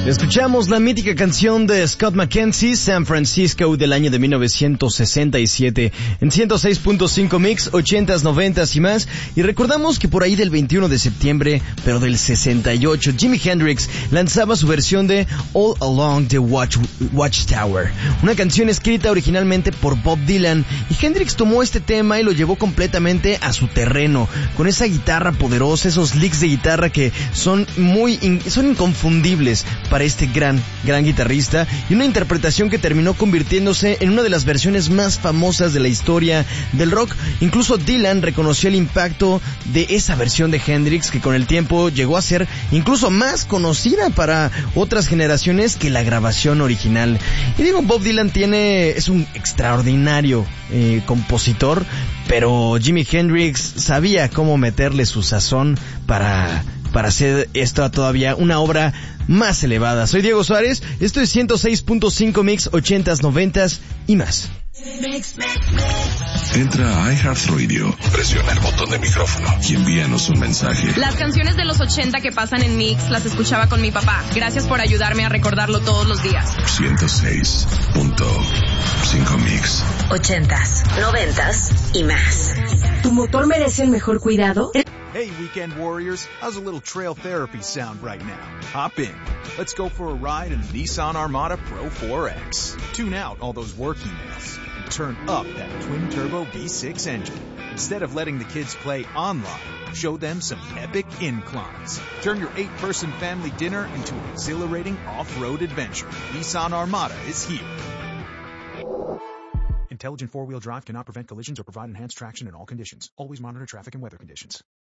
Escuchamos la mítica canción de Scott McKenzie, San Francisco, del año de 1967, en 106.5 Mix, 80s, 90s y más. Y recordamos que por ahí del 21 de septiembre, pero del 68, Jimi Hendrix lanzaba su versión de All Along the Watchtower, una canción escrita originalmente por Bob Dylan, y Hendrix tomó este tema y lo llevó completamente a su terreno, con esa guitarra poderosa, esos licks de guitarra que son inconfundibles para este gran guitarrista, y una interpretación que terminó convirtiéndose en una de las versiones más famosas de la historia del rock. Incluso Dylan reconoció el impacto de esa versión de Hendrix, que con el tiempo llegó a ser incluso más conocida para otras generaciones que la grabación original. Y digo, Bob Dylan es un extraordinario compositor, pero Jimi Hendrix sabía cómo meterle su sazón para hacer esto todavía una obra más elevada. Soy Diego Suárez, esto es 106.5 Mix, 80s, 90s y más. Entra a iHeartRadio, presiona el botón de micrófono y envíanos un mensaje. Las canciones de los 80 que pasan en Mix las escuchaba con mi papá. Gracias por ayudarme a recordarlo todos los días. 106.5 Mix. 80s, 90s y más. ¿Tu motor merece el mejor cuidado? Hey, Weekend Warriors, how's a little trail therapy sound right now? Hop in. Let's go for a ride in the Nissan Armada Pro 4X. Tune out all those work emails and turn up that twin-turbo V6 engine. Instead of letting the kids play online, show them some epic inclines. Turn your 8-person family dinner into an exhilarating off-road adventure. Nissan Armada is here. Intelligent four-wheel drive cannot prevent collisions or provide enhanced traction in all conditions. Always monitor traffic and weather conditions.